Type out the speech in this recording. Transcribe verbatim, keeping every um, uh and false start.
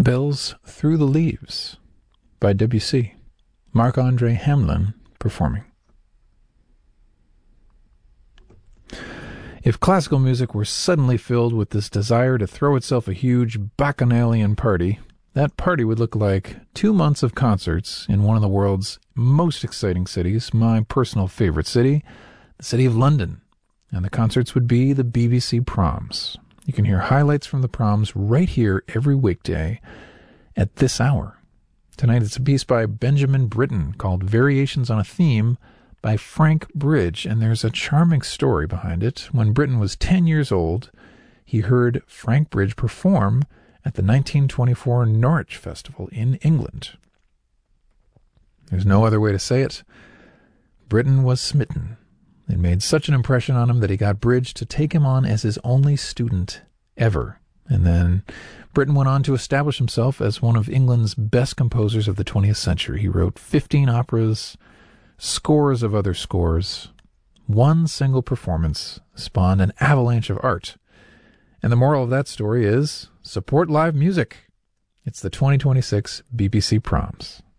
Bells Through the Leaves by Debussy. Marc-Andre Hamelin performing. If classical music were suddenly filled with this desire to throw itself a huge bacchanalian party, that party would look like two months of concerts in one of the world's most exciting cities, my personal favorite city, the city of London. And the concerts would be the B B C Proms. You can hear highlights from the Proms right here every weekday at this hour. Tonight it's a piece by Benjamin Britten called Variations on a Theme by Frank Bridge, and there's a charming story behind it. When Britten was ten years old, he heard Frank Bridge perform at the nineteen twenty-four Norwich Festival in England. There's no other way to say it. Britten was smitten. It made such an impression on him that he got Bridge to take him on as his only student ever. And then Britten went on to establish himself as one of England's best composers of the twentieth century. He wrote fifteen operas, scores of other scores. One single performance spawned an avalanche of art. And the moral of that story is, support live music. It's the twenty twenty-six B B C Proms.